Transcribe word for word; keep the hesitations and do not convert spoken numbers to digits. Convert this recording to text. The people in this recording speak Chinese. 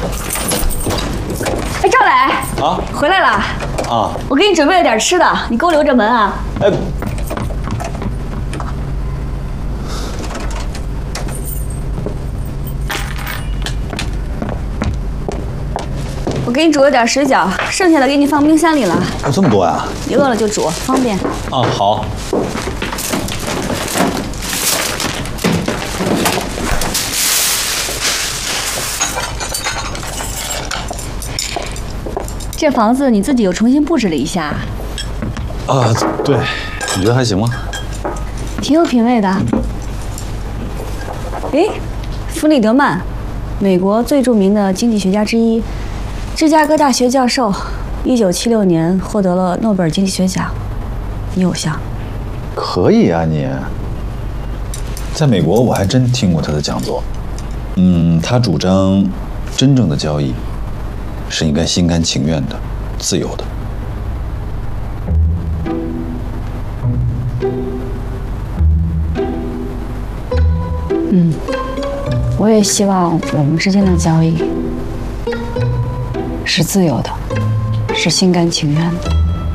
哎，赵磊啊， 回来了啊！ 我给你准备了点吃的，你给我留着门啊。 哎， 我给你煮了点水饺，剩下的给你放冰箱里了。 有这么多呀？ 你饿了就煮，方便。 啊，好。 这房子你自己又重新布置了一下。 啊，对，你觉得还行吗？ 挺有品味的。哎，弗里德曼，美国最著名的经济学家之一，芝加哥大学教授，一九七六年获得了诺贝尔经济学奖。你偶像？ 可以啊，你。在美国，我还真听过他的讲座。嗯，他主张真正的交易是应该心甘情愿的、自由的。 嗯，我也希望我们之间的交易是自由的，是心甘情愿的。